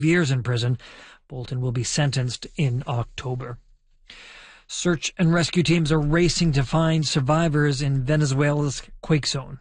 years in prison. Bolton will be sentenced in October. Search and rescue teams are racing to find survivors in Venezuela's quake zone.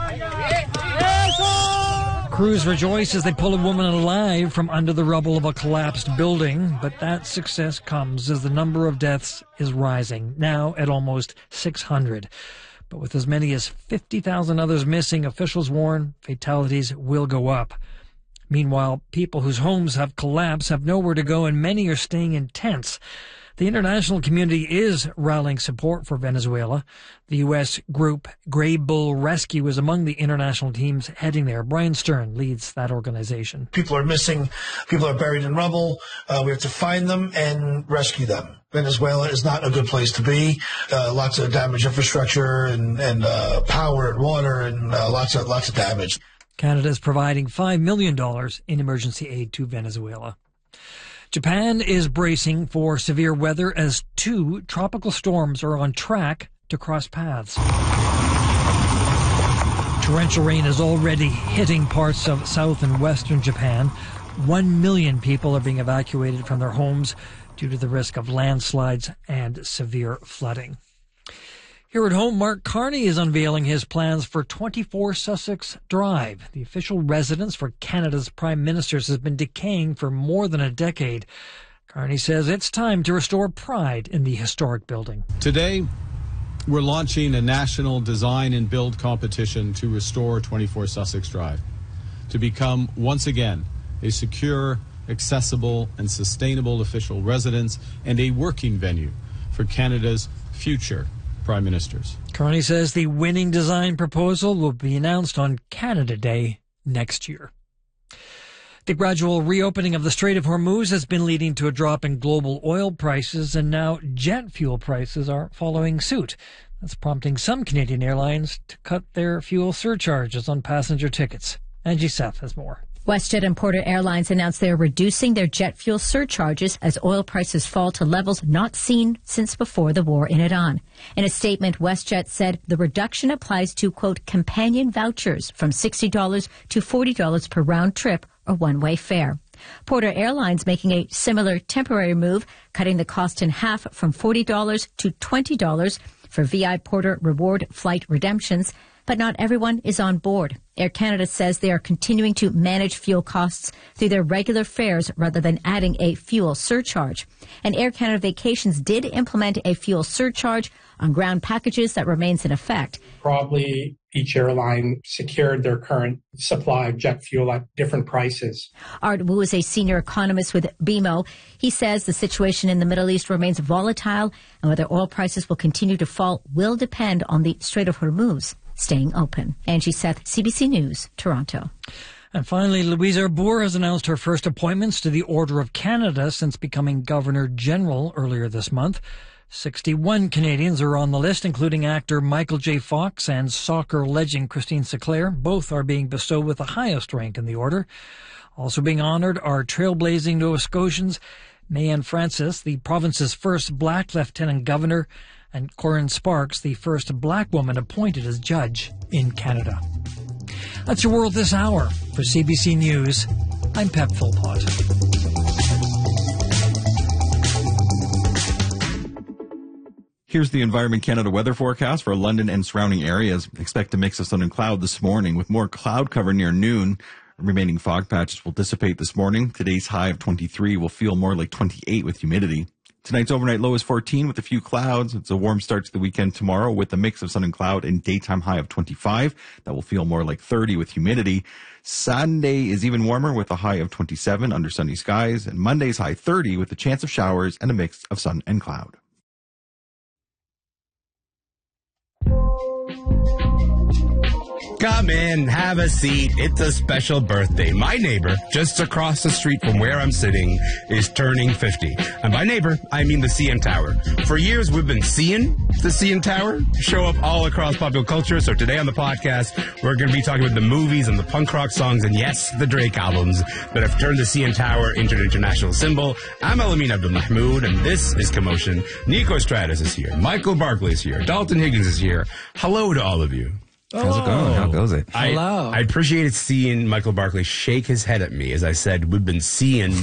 Crews rejoice as they pull a woman alive from under the rubble of a collapsed building, but that success comes as the number of deaths is rising, now at almost 600. But with as many as 50,000 others missing, officials warn fatalities will go up. Meanwhile, people whose homes have collapsed have nowhere to go, and many are staying in tents. The international community is rallying support for Venezuela. The U.S. group Grey Bull Rescue is among the international teams heading there. Brian Stern leads that organization. People are missing. People are buried in rubble. We have to find them and rescue them. Venezuela is not a good place to be. Lots of damaged infrastructure and power and water and lots of damage. Canada is providing $5 million in emergency aid to Venezuela. Japan is bracing for severe weather as 2 tropical storms are on track to cross paths. Torrential rain is already hitting parts of south and western Japan. 1 million people are being evacuated from their homes due to the risk of landslides and severe flooding. Here at home, Mark Carney is unveiling his plans for 24 Sussex Drive. The official residence for Canada's prime ministers has been decaying for more than a decade. Carney says it's time to restore pride in the historic building. Today, we're launching a national design and build competition to restore 24 Sussex Drive, to become, once again, a secure, accessible, and sustainable official residence and a working venue for Canada's future prime ministers. Carney says the winning design proposal will be announced on Canada Day next year. The gradual reopening of the Strait of Hormuz has been leading to a drop in global oil prices, and now jet fuel prices are following suit. That's prompting some Canadian airlines to cut their fuel surcharges on passenger tickets. Angie Seth has more. WestJet and Porter Airlines announced they are reducing their jet fuel surcharges as oil prices fall to levels not seen since before the war in Iran. In a statement, WestJet said the reduction applies to, quote, companion vouchers from $60 to $40 per round trip or one-way fare. Porter Airlines making a similar temporary move, cutting the cost in half from $40 to $20 for VI Porter Reward flight redemptions. But not everyone is on board. Air Canada says they are continuing to manage fuel costs through their regular fares rather than adding a fuel surcharge. And Air Canada Vacations did implement a fuel surcharge on ground packages that remains in effect. Probably each airline secured their current supply of jet fuel at different prices. Art Wu is a senior economist with BMO. He says the situation in the Middle East remains volatile, and whether oil prices will continue to fall will depend on the Strait of Hormuz staying open. Angie Seth, CBC News, Toronto. And finally, Louise Arbour has announced her first appointments to the Order of Canada since becoming Governor General earlier this month. 61 Canadians are on the list, including actor Michael J. Fox and soccer legend Christine Sinclair. Both are being bestowed with the highest rank in the order. Also being honored are trailblazing Nova Scotians Mayanne Francis, the province's first black lieutenant governor, and Corinne Sparks, the first black woman appointed as judge in Canada. That's your world this hour. For CBC News, I'm Pep Philpott. Here's the Environment Canada weather forecast for London and surrounding areas. Expect a mix of sun and cloud this morning with more cloud cover near noon. Remaining fog patches will dissipate this morning. Today's high of 23 will feel more like 28 with humidity. Tonight's overnight low is 14 with a few clouds. It's a warm start to the weekend tomorrow with a mix of sun and cloud and daytime high of 25. That will feel more like 30 with humidity. Sunday is even warmer with a high of 27 under sunny skies. And Monday's high 30 with a chance of showers and a mix of sun and cloud. Come in, have a seat. It's a special birthday. My neighbor, just across the street from where I'm sitting, is turning 50. And by neighbor, I mean the CN Tower. For years, we've been seeing the CN Tower show up all across popular culture. So today on the podcast, we're going to be talking about the movies and the punk rock songs and, yes, the Drake albums that have turned the CN Tower into an international symbol. I'm Elamin Abdul-Mahmoud, and this is Commotion. Nico Stratus is here. Michael Barkley is here. Dalton Higgins is here. Hello to all of you. How's it going? How goes it? I appreciated seeing Michael Barkley shake his head at me as I said, we've been seeing